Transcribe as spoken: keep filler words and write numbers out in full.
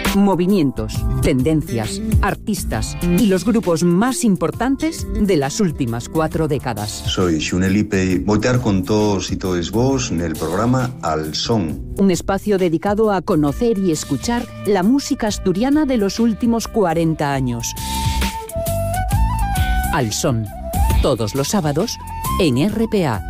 movimientos, tendencias, artistas y los grupos más importantes de las últimas cuatro décadas. Soy Xunelipe y voltear con todos y todos vos en el programa Al Son. Un espacio dedicado a conocer y escuchar la música asturiana de los últimos cuarenta años. Al Son, todos los sábados en R P A.